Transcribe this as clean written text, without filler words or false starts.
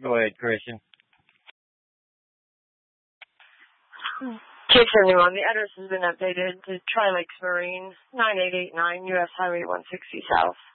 Go ahead, Christian. Case 71, the address has been updated to Tri Lakes Marine, 9889 U.S. Highway 160 South.